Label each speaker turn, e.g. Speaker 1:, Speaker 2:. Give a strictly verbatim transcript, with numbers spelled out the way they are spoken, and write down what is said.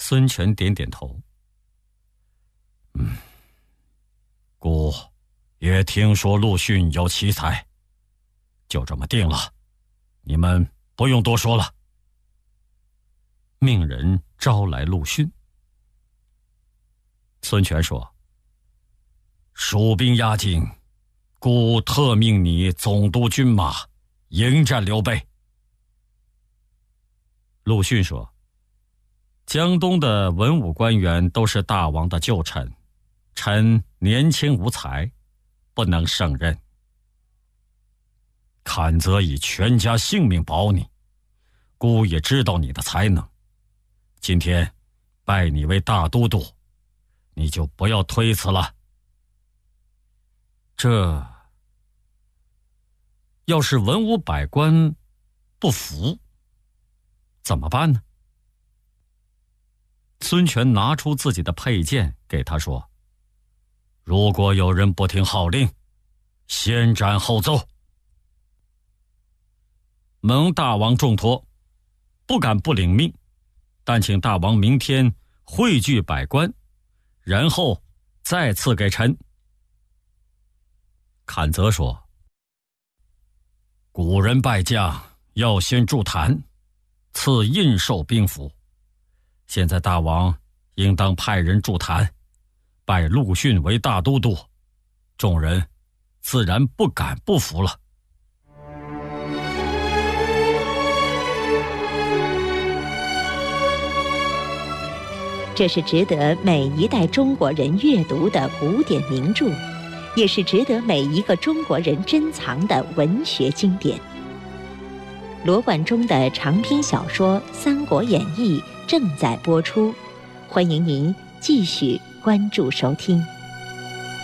Speaker 1: 孙权点点头。嗯，孤也听说陆逊有奇才，就这么定了，你们不用多说了。命人招来陆逊。孙权说：蜀兵压境，孤特命你总督军马，迎战刘备。陆逊说：江东的文武官员都是大王的旧臣，臣年轻无才，不能胜任。坎泽以全家性命保你，孤也知道你的才能，今天拜你为大都督，你就不要推辞了。这要是文武百官不服怎么办呢？孙权拿出自己的佩剑给他说：如果有人不听号令，先斩后奏。蒙大王重托，不敢不领命，但请大王明天汇聚百官，然后再赐给臣。坎泽说：古人拜将要先筑坛，赐印绶兵符，现在大王应当派人筑坛，拜陆逊为大都督，众人自然不敢不服了。
Speaker 2: 这是值得每一代中国人阅读的古典名著，也是值得每一个中国人珍藏的文学经典。罗贯中的长篇小说《三国演义》正在播出，欢迎您继续关注收听。